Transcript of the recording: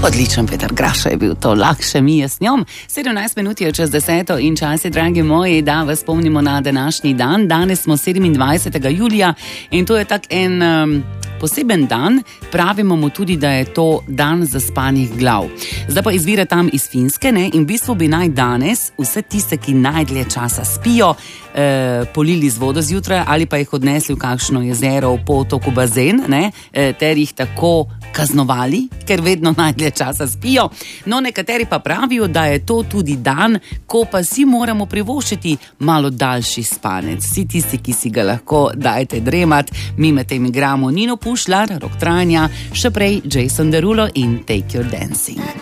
Odličen Peter Graša je bil to, lahko še mi je s njom. 17 minut je čez 10 in čas je, dragi moji, da vas spomnimo na današnji dan. Danes smo 27. julija in to je tak en poseben dan. Pravimo mu tudi, da je to dan zaspanih glav. Zdaj pa izvira tam iz Finske, ne? In v bistvu bi naj danes vse tiste, ki najdlje časa spijo, polili z vodo zjutraj ali pa jih odnesli v kakšno jezero, v potok, v bazen, ne? Ter jih tako kaznovali, ker vedno najdlje časa spijo. No, nekateri pa pravijo, da je to tudi dan, ko pa si moramo privoščiti malo daljši spanec. Vsi tisti, ki si ga lahko dajte dremat, mi med tem igramo Nino Pušlar, Rok Trajanja, še prej Jason Derulo in Take Your Dancing.